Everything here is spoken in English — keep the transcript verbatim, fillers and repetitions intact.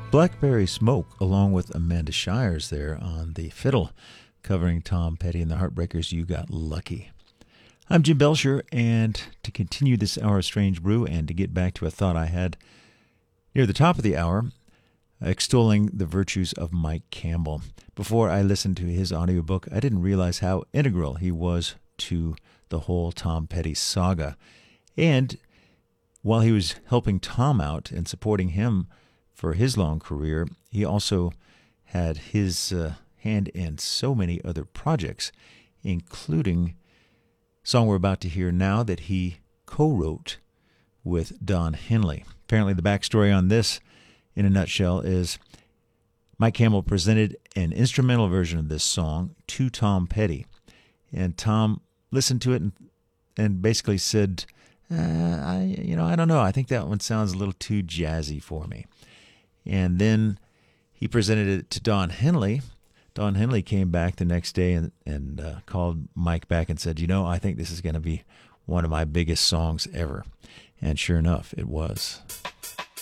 Blackberry Smoke, along with Amanda Shires there on the fiddle, covering Tom Petty and the Heartbreakers' You Got Lucky. I'm Jim Belcher, and to continue this hour of Strange Brew and to get back to a thought I had near the top of the hour, extolling the virtues of Mike Campbell. Before I listened to his audiobook, I didn't realize how integral he was to the whole Tom Petty saga. And while he was helping Tom out and supporting him for his long career, he also had his uh, hand in so many other projects, including a song we're about to hear now that he co-wrote with Don Henley. Apparently the backstory on this, in a nutshell, is Mike Campbell presented an instrumental version of this song to Tom Petty, and Tom listened to it and, and basically said, uh, I, you know, I don't know, I think that one sounds a little too jazzy for me. And then he presented it to Don Henley. Don Henley came back the next day and, and uh, called Mike back and said, you know, I think this is going to be one of my biggest songs ever. And sure enough, it was.